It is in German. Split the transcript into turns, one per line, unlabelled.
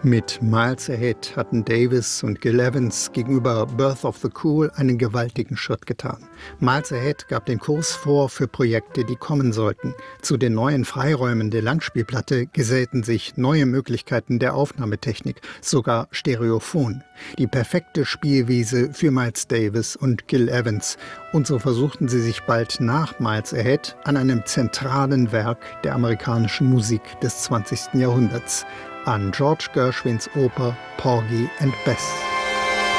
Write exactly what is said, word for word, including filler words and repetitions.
Mit Miles Ahead hatten Davis und Gil Evans gegenüber Birth of the Cool einen gewaltigen Schritt getan. Miles Ahead gab den Kurs vor für Projekte, die kommen sollten. Zu den neuen Freiräumen der Langspielplatte gesellten sich neue Möglichkeiten der Aufnahmetechnik, sogar Stereophon. Die perfekte Spielwiese für Miles Davis und Gil Evans. Und so versuchten sie sich bald nach Miles Ahead an einem zentralen Werk der amerikanischen Musik des zwanzigsten Jahrhunderts, an George Gershwins Oper Porgy and Bess.